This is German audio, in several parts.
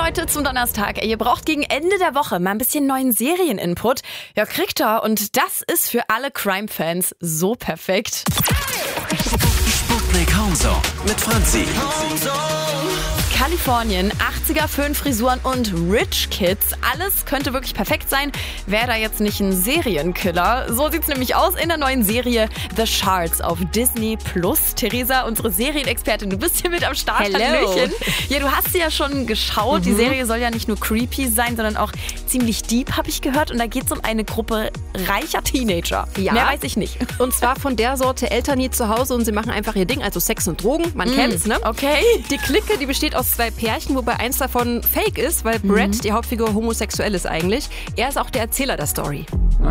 Leute, zum Donnerstag. Ihr braucht gegen Ende der Woche mal ein bisschen neuen Serieninput. Ja, kriegt ihr. Und das ist für alle Crime-Fans so perfekt. Sputnik Homezone mit Franzi. Kalifornien, 80er Föhnfrisuren und Rich Kids. Alles könnte wirklich perfekt sein, wäre da jetzt nicht ein Serienkiller. So sieht's nämlich aus in der neuen Serie The Shards auf Disney+. Theresa, unsere Serienexpertin, du bist hier mit am Start. Hello. Hallöchen. Ja, du hast sie ja schon geschaut. Die Serie soll ja nicht nur creepy sein, sondern auch ziemlich deep, habe ich gehört. Und da geht's um eine Gruppe reicher Teenager. Ja. Mehr weiß ich nicht. Und zwar von der Sorte Eltern nie zu Hause und sie machen einfach ihr Ding, also Sex und Drogen, man kennt's, ne? Okay. Die Clique, die besteht aus 2 Pärchen, wobei eins davon fake ist, weil Brett, die Hauptfigur, homosexuell ist eigentlich. Er ist auch der Erzähler der Story.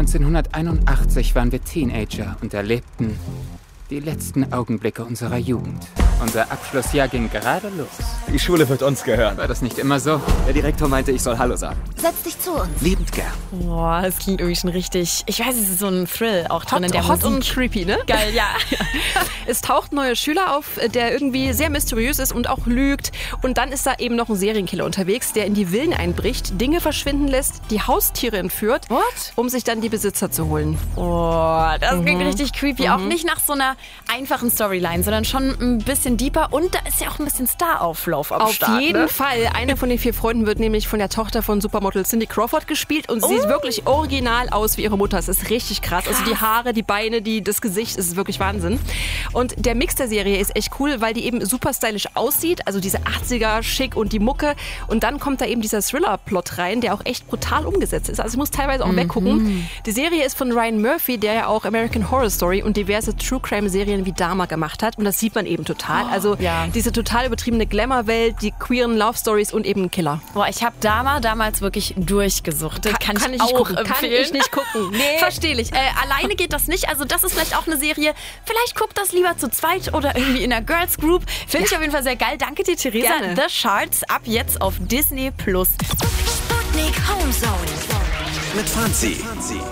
1981 waren wir Teenager und erlebten die letzten Augenblicke unserer Jugend. Unser Abschlussjahr ging gerade los. Die Schule wird uns gehören. War das nicht immer so? Der Direktor meinte, ich soll Hallo sagen. Setz dich zu uns. Liebend gern. Boah, das klingt irgendwie schon richtig. Ich weiß, es ist so ein Thrill auch drin in der Hot und Musik. creepy, ne? Geil, ja. Es taucht ein neuer Schüler auf, der irgendwie sehr mysteriös ist und auch lügt. Und dann ist da eben noch ein Serienkiller unterwegs, der in die Villen einbricht, Dinge verschwinden lässt, die Haustiere entführt, What? um sich dann die Besitzer zu holen. Oh, das klingt richtig creepy. Auch nicht nach so einer einfachen Storyline, sondern schon ein bisschen deeper. Und da ist ja auch ein bisschen Starauflauf am Auf Start. jeden Ne? Fall. Eine von den 4 Freunden wird nämlich von der Tochter von Supermodel Cindy Crawford gespielt und sie sieht wirklich original aus wie ihre Mutter. Es ist richtig krass. Also die Haare, die Beine, das Gesicht, es ist wirklich Wahnsinn. Und der Mix der Serie ist echt cool, weil die eben super stylisch aussieht. Also diese 80er schick und die Mucke. Und dann kommt da eben dieser Thriller-Plot rein, der auch echt brutal umgesetzt ist. Also ich muss teilweise auch weggucken. Die Serie ist von Ryan Murphy, der ja auch American Horror Story und diverse True-Crime-Serien wie Dahmer gemacht hat. Und das sieht man eben total. Also ja. diese total übertriebene Glamour-Welt, die queeren Love-Stories und eben ein Killer. Boah, ich habe Dahmer damals wirklich durchgesuchtet. Kann ich nicht auch gucken. empfehlen. Kann ich nicht gucken. Nee. Verstehe ich. Alleine geht das nicht. Also das ist vielleicht auch eine Serie. Vielleicht guckt das lieber zu zweit oder irgendwie in einer Girls Group. Finde ich auf jeden Fall sehr geil. Danke dir, Theresa. Gerne. The Shards ab jetzt auf Disney+. Sputnik Homezone. Mit Franzi.